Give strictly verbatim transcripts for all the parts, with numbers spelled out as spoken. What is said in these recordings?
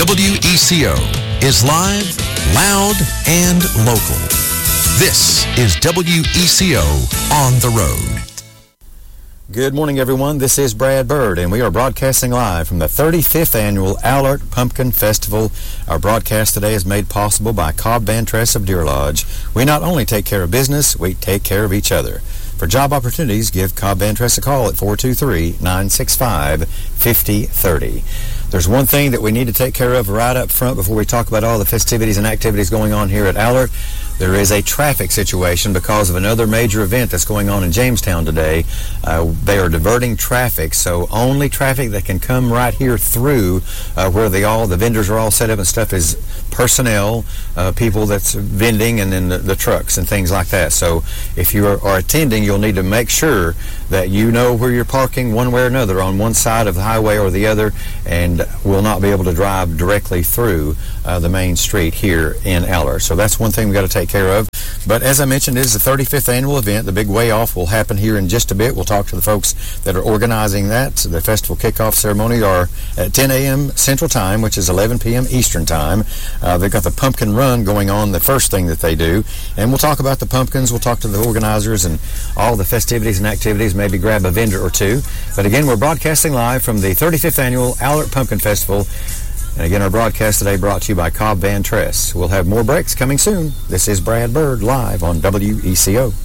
W E C O is live, loud, and local. This is W E C O On the Road. Good morning, everyone. This is Brad Bird, and we are broadcasting live from the thirty-fifth Annual Allert Pumpkin Festival. Our broadcast today is made possible by Cobb Van Tress of Deer Lodge. We not only take care of business, we take care of each other. For job opportunities, give Cobb Van Tress a call at four two three, nine six five, five zero three zero. There's one thing that we need to take care of right up front before we talk about all the festivities and activities going on here at Allert. There is a traffic situation because of another major event that's going on in Jamestown today. Uh, they are diverting traffic, so only traffic that can come right here through uh, where they all the vendors are all set up and stuff is personnel, uh, people that's vending, and then the, the trucks and things like that. So if you are, are attending, you'll need to make sure that you know where you're parking one way or another on one side of the highway or the other, and will not be able to drive directly through uh, the main street here in Allert. So that's one thing we've got to take care of. But as I mentioned, it is the thirty-fifth annual event. The big way off will happen here in just a bit. We'll talk to the folks that are organizing that. The festival kickoff ceremony are at ten a.m. Central Time, which is eleven p.m. Eastern Time. Uh, they've got the pumpkin run going on, the first thing that they do. And we'll talk about the pumpkins. We'll talk to the organizers and all the festivities and activities, maybe grab a vendor or two. But again, we're broadcasting live from the thirty-fifth Annual Allert Pumpkin Festival. And again, our broadcast today brought to you by Cobb Van Tress. We'll have more breaks coming soon. This is Brad Bird live on W E C O.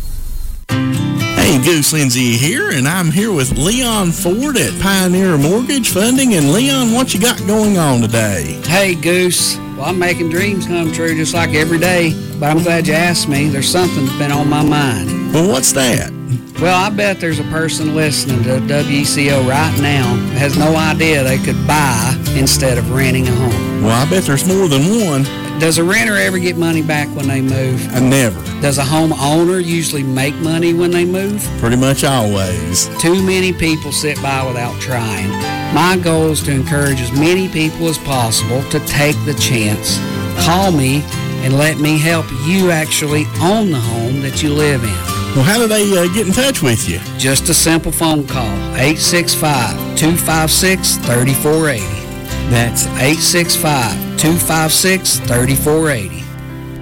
Hey, Goose Lindsay here, and I'm here with Leon Ford at Pioneer Mortgage Funding. And Leon, what you got going on today? Hey, Goose. Well, I'm making dreams come true just like every day, but I'm glad you asked me. There's something that's been on my mind. Well, what's that? Well, I bet there's a person listening to W E C O right now that has no idea they could buy instead of renting a home. Well, I bet there's more than one. Does a renter ever get money back when they move? I never. Does a homeowner usually make money when they move? Pretty much always. Too many people sit by without trying. My goal is to encourage as many people as possible to take the chance. Call me and let me help you actually own the home that you live in. Well, how do they uh, get in touch with you? Just a simple phone call, eight six five, two five six, three four eight zero. That's eight six five, two five six, three four eight zero.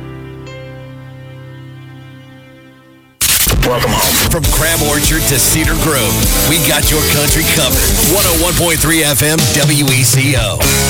Welcome home. From Crab Orchard to Cedar Grove, we got your country covered. one oh one point three F M W E C O.